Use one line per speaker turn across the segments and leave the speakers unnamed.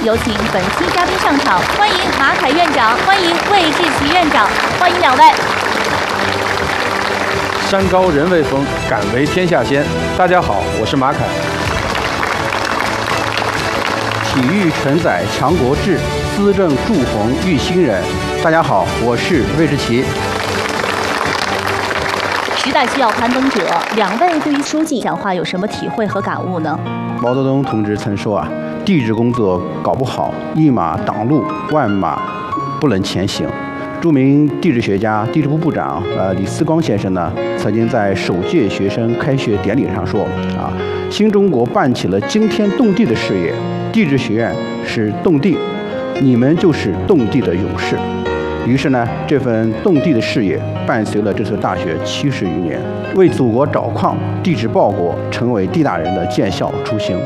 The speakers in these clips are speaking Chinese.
有请本期嘉宾上场，欢迎马凯院长，欢迎魏志奇院长，欢迎两位。
山高人未峰，敢为天下先。大家好，我是马凯。
体育承载强国志，资政铸衡育新人。大家好，我是魏志奇。
时代需要攀登者，两位对于书记讲话有什么体会和感悟呢？
毛泽东同志曾说地质工作搞不好，一马挡路，万马不能前行。著名地质学家、地质部部长李思光先生呢，曾经在首届学生开学典礼上说新中国办起了惊天动地的事业，地质学院是动地，你们就是动地的勇士。于是呢，这份动地的事业伴随了这所大学70余年，为祖国找矿、地质报国，成为地大人的建校初心。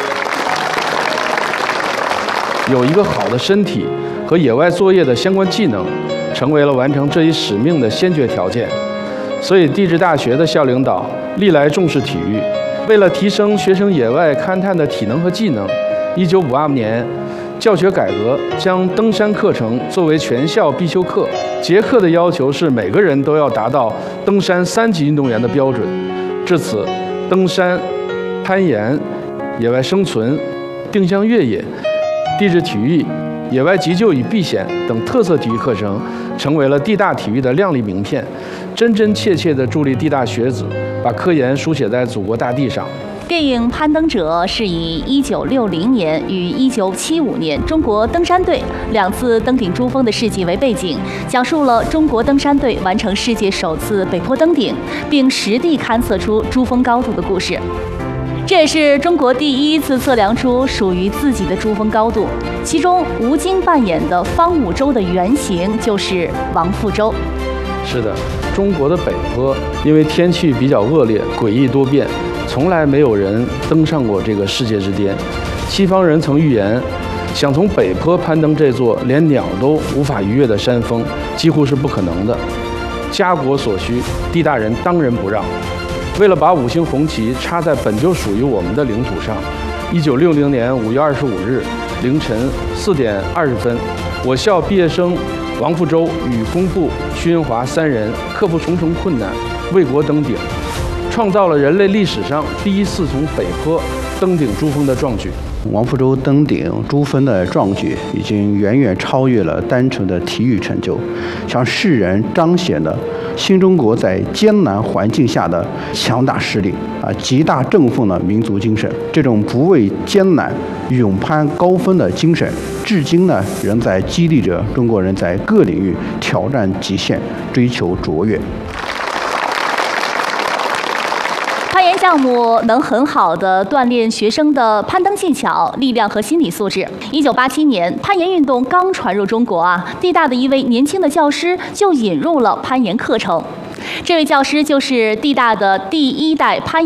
有一个好的身体和野外作业的相关技能，成为了完成这一使命的先决条件。所以，地质大学的校领导历来重视体育，为了提升学生野外勘探的体能和技能，1952年。教学改革将登山课程作为全校必修课，结课的要求是每个人都要达到登山3级运动员的标准。至此，登山、攀岩、野外生存、定向越野、地质体育、野外急救与避险等特色体育课程，成为了地大体育的亮丽名片，真真切切地助力地大学子把科研书写在祖国大地上。
电影《攀登者》是以1960年与1975年中国登山队2次登顶珠峰的事迹为背景，讲述了中国登山队完成世界首次北坡登顶，并实地勘测出珠峰高度的故事。这也是中国第一次测量出属于自己的珠峰高度，其中吴京扮演的方五洲的原型就是王富洲。
是的，中国的北坡因为天气比较恶劣，诡异多变，从来没有人登上过这个世界之巅。西方人曾预言，想从北坡攀登这座连鸟都无法逾越的山峰，几乎是不可能的。家国所需，地大人当仁不让。为了把5星红旗插在本就属于我们的领土上，1960年5月25日凌晨4点20分，我校毕业生王富洲与工部、徐云华3人克服重重困难，为国登顶，创造了人类历史上第一次从北坡登顶珠峰的壮举。
王富洲登顶珠峰的壮举已经远远超越了单纯的体育成就，向世人彰显了新中国在艰难环境下的强大实力极大振奋了民族精神。这种不畏艰难、勇攀高峰的精神，至今呢仍在激励着中国人在各领域挑战极限，追求卓越。
攀岩项目能很好地锻炼学生的攀登技巧、力量和心理素质。1987年，攀岩运动刚传入中国地大的一位年轻的教师就引入了攀岩课程。这位教师就是地大的第1代攀岩